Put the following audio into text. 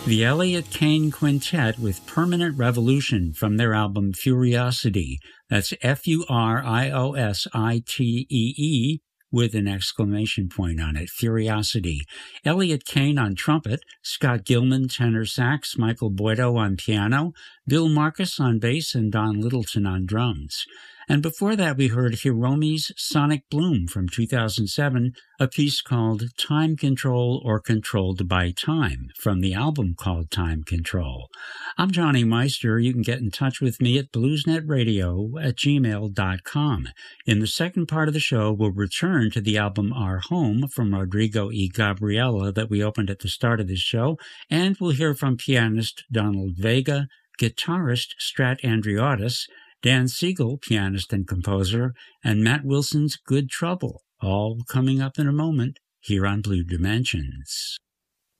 The Elliott Kane Quintet with Permanent Revolution from their album Furiosity. That's Furiositee with an exclamation point on it, Furiosity. Elliott Kane on trumpet, Scott Gilman tenor sax, Michael Boido on piano, Bill Marcus on bass, and Don Littleton on drums. And before that, we heard Hiromi's Sonic Bloom from 2007, a piece called Time Control or Controlled by Time from the album called Time Control. I'm Johnny Meister. You can get in touch with me at bluesnetradio@gmail.com. In the second part of the show, we'll return to the album Our Home from Rodrigo E. Gabriela that we opened at the start of this show, and we'll hear from pianist Donald Vega, guitarist Strat Andriotis, Dan Siegel, pianist and composer, and Matt Wilson's Good Trouble, all coming up in a moment here on Blue Dimensions.